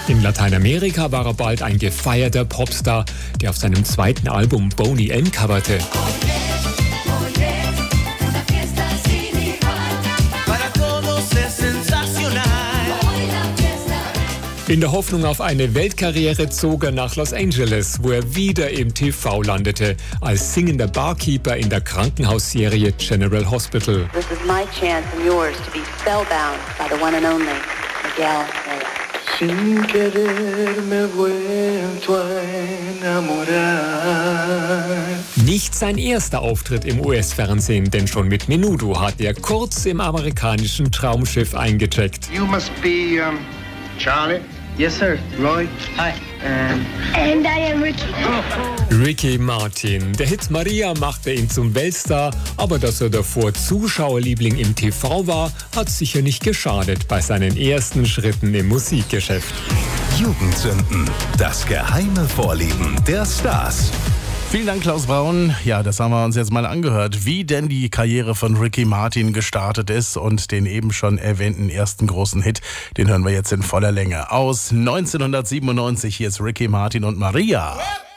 In Lateinamerika war er bald ein gefeierter Popstar, der auf seinem zweiten Album Boney M coverte. In der Hoffnung auf eine Weltkarriere zog er nach Los Angeles, wo er wieder im TV landete, als singender Barkeeper in der Krankenhausserie General Hospital. This is my chance and yours to be spellbound by the one and only Miguel Reyes. Sin querer me he vuelto a enamorar. Nicht sein erster Auftritt im US-Fernsehen, denn schon mit Menudo hat er kurz im amerikanischen Traumschiff eingecheckt. You must be, Charlie? Yes, sir. Roy? Hi. And I am Ricky. Ricky Martin. Der Hit Maria machte ihn zum Weltstar, aber dass er davor Zuschauerliebling im TV war, hat sicher nicht geschadet bei seinen ersten Schritten im Musikgeschäft. Jugendsünden. Das geheime Vorleben der Stars. Vielen Dank, Klaus Braun. Ja, das haben wir uns jetzt mal angehört, wie denn die Karriere von Ricky Martin gestartet ist. Und den eben schon erwähnten ersten großen Hit, den hören wir jetzt in voller Länge. Aus 1997, hier ist Ricky Martin und Maria.